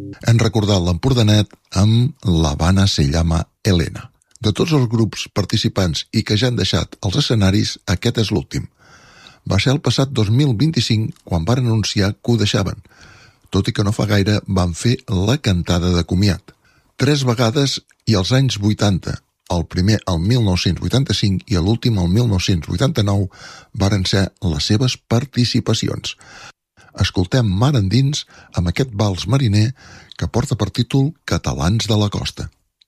Hem recordat l'Empordanet amb l'Havana se llama Elena. De tots els grups participants i que ja han deixat els escenaris, aquest és l'últim. Va ser el passat 2025 quan van anunciar que ho deixaven, tot i que no fa gaire van fer la cantada de comiat. 3 vegades i als anys 80, el primer el 1985 i l'últim el 1989, varen ser les seves participacions. Escoltem mar endins amb aquest vals mariner que porta per títol Catalans de la Costa.